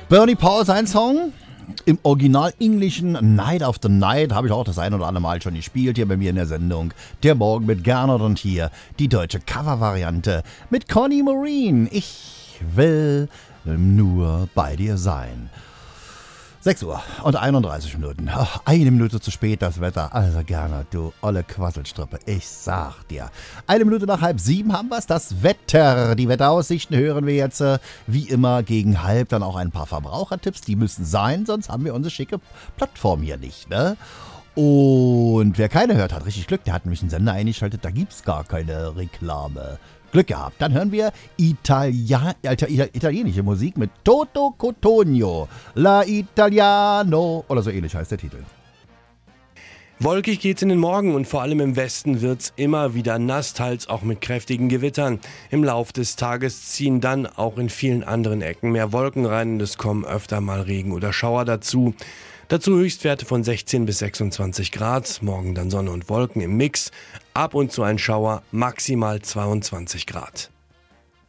Bernie Paul, sein Song. Im Original englischen Night After Night habe ich auch das ein oder andere Mal schon gespielt hier bei mir in der Sendung. Der Morgen mit Gernot und hier die deutsche Covervariante mit Connie Marine. Ich will nur bei dir sein. 6 Uhr und 31 Minuten. Ach, 1 Minute zu spät das Wetter. Also Gernot, du olle Quasselstrippe. Ich sag dir. 1 Minute nach 6:30 haben wir es. Das Wetter. Die Wetteraussichten hören wir jetzt wie immer gegen halb. Dann auch ein paar Verbrauchertipps. Die müssen sein, sonst haben wir unsere schicke Plattform hier nicht, ne? Und wer keine hört, hat richtig Glück. Der hat nämlich einen Sender eingeschaltet. Da gibt's gar keine Reklame. Glück gehabt. Dann hören wir italienische Musik mit Toto Cotugno. La Italiano. Oder so ähnlich heißt der Titel. Wolkig geht's in den Morgen und vor allem im Westen wird's immer wieder nass, teils auch mit kräftigen Gewittern. Im Lauf des Tages ziehen dann auch in vielen anderen Ecken mehr Wolken rein und es kommen öfter mal Regen oder Schauer dazu. Dazu Höchstwerte von 16 bis 26 Grad, morgen dann Sonne und Wolken im Mix, ab und zu ein Schauer, maximal 22 Grad.